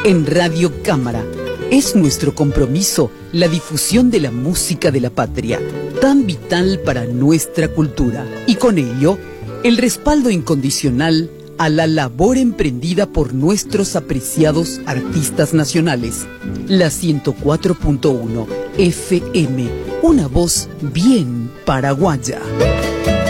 En Radio Cámara es nuestro compromiso la difusión de la música de la patria, tan vital para nuestra cultura, y con ello el respaldo incondicional a la labor emprendida por nuestros apreciados artistas nacionales. La 104.1 FM, una voz bien paraguaya.